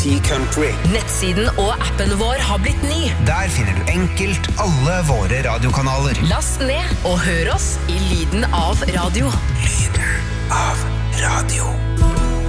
Country. Nettsiden og appen vår har blitt ny. Der finner du enkelt alle våre radiokanaler. Last ned og hør oss i lyden av radio. Lyden av radio.